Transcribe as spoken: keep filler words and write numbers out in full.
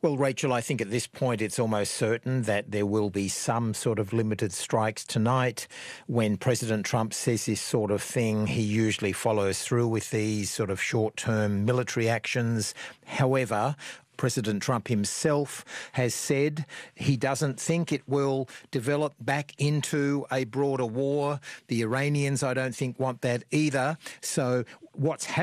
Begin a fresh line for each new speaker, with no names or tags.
Well, Rachel, I think at this point it's almost certain that there will be some sort of limited strikes tonight. When President Trump says this sort of thing, he usually follows through with these sort of short-term military actions. However, President Trump himself has said he doesn't think it will develop back into a broader war. The Iranians, I don't think, want that either. So what's happening